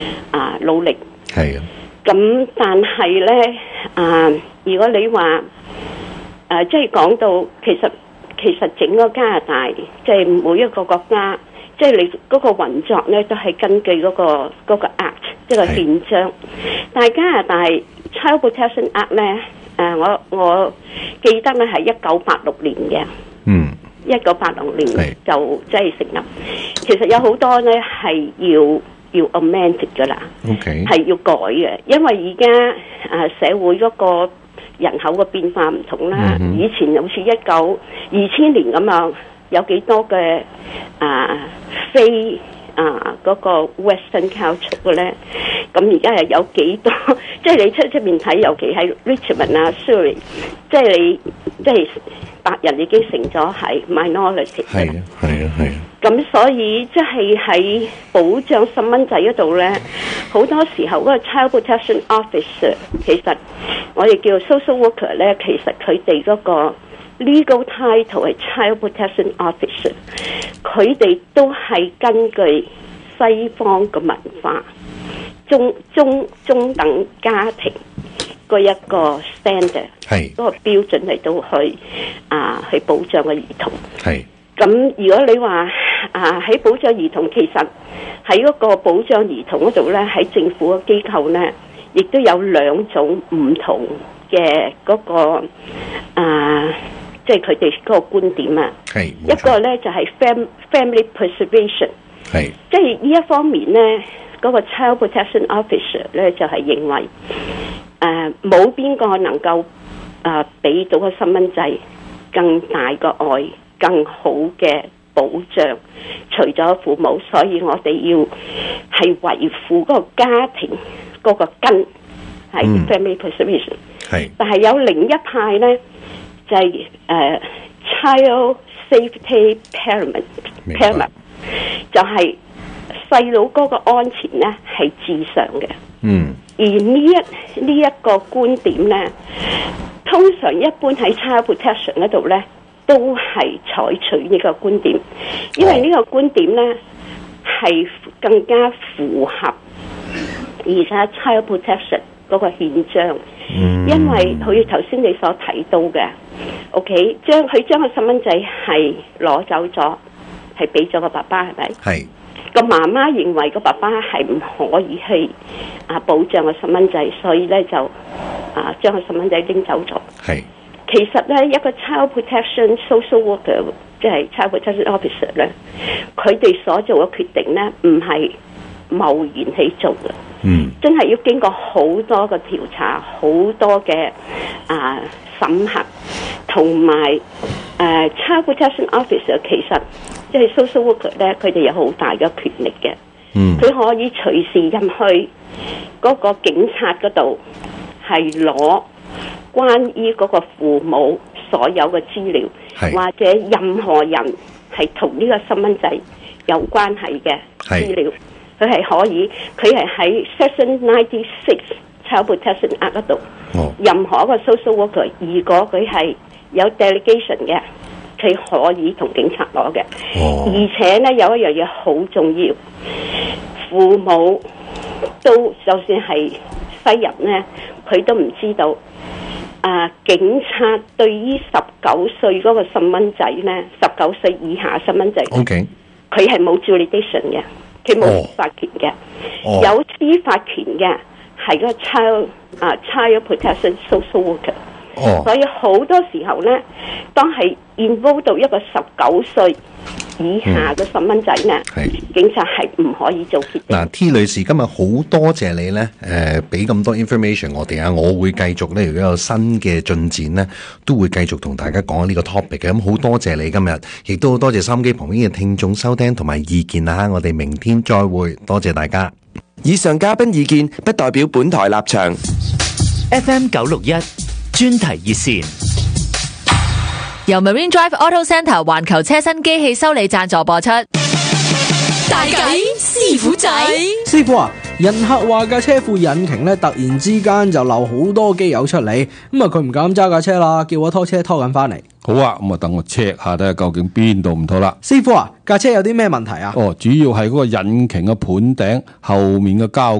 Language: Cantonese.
努力。 係啊。 咁但係咧如果你話即係講到其實整個加拿大即係每一個國家，即係你嗰個運作咧都係根據嗰個 Act 即係個憲章。但係加拿大 Child Protection Act 咧我記得咧係1986年嘅。1986年就即係成立。其實有好多咧係要 amend 㗎啦，係要改嘅，因為而家社會嗰個人口嘅變化唔同啦。以前好似2000年咁樣，有幾多嘅非嗰個 Western culture 嘅咧？咁而家又有幾多？即係你出面睇，尤其係 Richmond Surrey， 即係你即係白人已經成咗係 minority。係啊。咁所以即係喺保障細蚊仔嗰度咧，好多時候嗰個 Child Protection Officer， 其實我哋叫 social worker 咧，其實佢哋嗰個 legal title 係 Child Protection Officer， 佢哋都係根據西方嘅文化，中等家庭嗰一個 standard， 嗰個標準嚟到去保障個兒童。咁如果你話喺保障兒童，其實喺嗰個保障兒童嗰度咧，喺政府嘅機構咧，亦都有兩種唔同嘅嗰個即係佢哋嗰個觀點啊。一個咧就係 family preservation， 即係呢一方面咧，嗰個 Child Protection Officer 咧就係認為冇邊個能夠俾到個細蚊仔更大個愛、更好嘅保障，除咗父母，所以我哋要係維護嗰個家庭嗰個根，係 family preservation。但係有另一派咧，就係child safety paramount， 就係細佬嗰個安全咧係至上嘅。而呢一個觀點咧，通常一般喺 child protection 嗰度咧，都係採取呢個觀點，因為呢個觀點咧係更加符合而且 child protection 嗰個憲章。因為好似頭先你所提到嘅 ，OK， 將個細蚊仔係攞走咗，係俾咗個爸爸，係咪？係。個媽媽認為個爸爸係唔可以去保障個細蚊仔，所以咧就將個細蚊仔拎走咗。係。其實咧，一個 child protection social worker， 即係 child protection officer 咧，佢哋所做嘅決定咧，唔係貿然去做嘅。真係要經過好多個調查，好多嘅審核，同埋child protection officer 其實即係 social worker 咧，佢哋有好大嘅權力嘅。佢可以隨時入去嗰個警察嗰度，係攞關於嗰個父母所有嘅資料，或者任何人係同呢個細蚊仔有關係嘅資料，佢係可以，佢係喺 Section 96 Child Protection Act 嗰度，任何一個 social worker， 如果佢係有 delegation 嘅，佢可以同警察攞嘅。而且咧有一樣嘢好重要，父母都就算係西人咧，佢都唔知道。警察對於19歲嗰個細蚊仔咧，19歲以下細蚊仔，佢係冇 jurisdiction 嘅，佢冇司法權嘅。有司法權嘅係個 child protection social worker。所以好多時候咧，當係 involve 到一個19歲以下嘅細蚊仔咧，警察係唔可以做決定。 嗱，T 女士今日好多謝你咧，俾咁多 information 我哋啊，我會繼續咧，如果有新嘅進展咧，都會繼續同大家講呢個 topic 嘅。咁好多謝你今日，亦都好多謝收音機旁邊嘅聽眾收聽同埋意見啊！我哋明天再會，多謝大家。 以上嘉賓意見不代表本台立場。 FM 961專題熱線由 Marine Drive Auto Centre 環球車身機器修理贊助播出。 大計師傅仔， 師傅啊， 人客話架車副引擎咧突然之間就漏好多機油出嚟，咁啊佢唔敢揸架車啦，叫我拖車拖緊翻嚟。 好啊，咁啊等我 check 下睇下究竟邊度唔妥啦。 師傅啊，架車有啲咩問題啊？ 主要係嗰個引擎嘅盤頂後面嘅膠